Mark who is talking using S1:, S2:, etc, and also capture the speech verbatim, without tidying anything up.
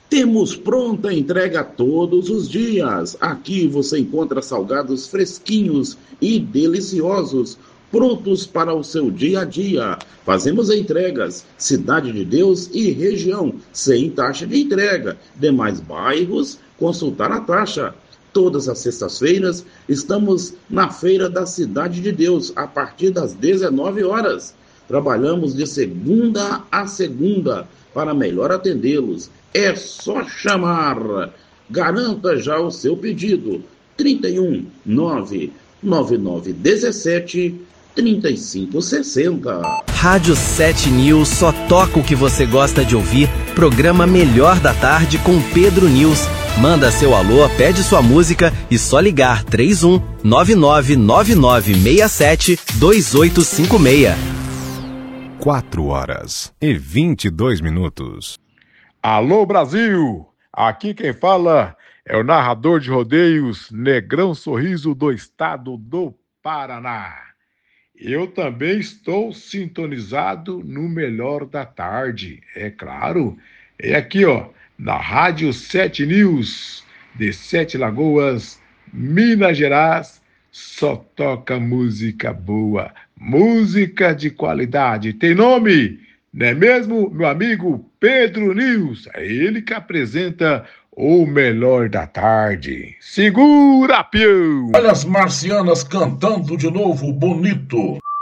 S1: Temos pronta entrega todos os dias. Aqui você encontra salgados fresquinhos e deliciosos, prontos para o seu dia a dia. Fazemos entregas, Cidade de Deus e região, sem taxa de entrega. Demais bairros, consultar a taxa. Todas as sextas-feiras estamos na Feira da Cidade de Deus, a partir das dezenove horas. Trabalhamos de segunda a segunda para melhor atendê-los. É só chamar. Garanta já o seu pedido. trinta e um, nove nove nove um sete, três cinco seis zero.
S2: Rádio sete News só toca o que você gosta de ouvir. Programa Melhor da Tarde com Pedro News. Manda seu alô, pede sua música e só ligar três um nove nove nove nove seis sete dois oito cinco seis.
S3: quatro horas e vinte e dois minutos.
S4: Alô, Brasil! Aqui quem fala é o narrador de rodeios Negrão Sorriso do estado do Paraná. Eu também estou sintonizado no Melhor da Tarde, é claro. É aqui, ó, na Rádio sete News, de Sete Lagoas, Minas Gerais, só toca música boa, música de qualidade. Tem nome, não é mesmo, meu amigo Pedro News? É ele que apresenta o Melhor da Tarde. Segura, pião!
S5: Olha as marcianas cantando de novo, bonito.